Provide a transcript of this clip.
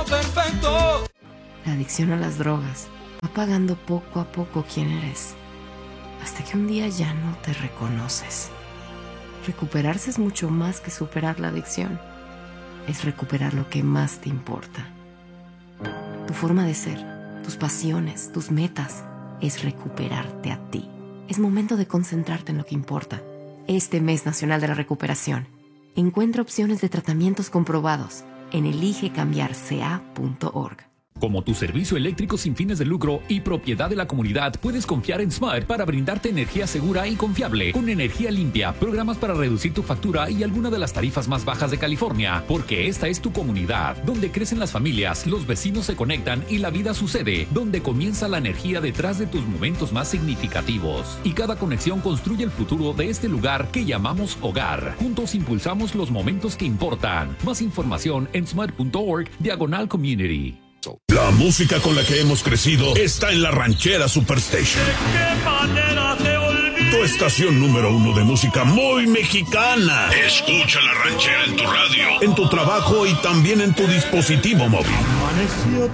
perfecto. La adicción a las drogas va apagando poco a poco quién eres, hasta que un día ya no te reconoces. Recuperarse es mucho más que superar la adicción. Es recuperar lo que más te importa. Tu forma de ser, tus pasiones, tus metas, es recuperarte a ti. Es momento de concentrarte en lo que importa. Este mes nacional de la recuperación, encuentra opciones de tratamientos comprobados en eligecambiarca.org. Como tu servicio eléctrico sin fines de lucro y propiedad de la comunidad, puedes confiar en Smart para brindarte energía segura y confiable, con energía limpia, programas para reducir tu factura y alguna de las tarifas más bajas de California, porque esta es tu comunidad, donde crecen las familias, los vecinos se conectan y la vida sucede, donde comienza la energía detrás de tus momentos más significativos. Y cada conexión construye el futuro de este lugar que llamamos hogar. Juntos impulsamos los momentos que importan. Más información en smart.org/community. La música con la que hemos crecido está en la Ranchera Superstation. ¿De qué manera te olvido? Tu estación número 1 de música muy mexicana. Escucha la Ranchera en tu radio, en tu trabajo y también en tu dispositivo móvil. Amaneció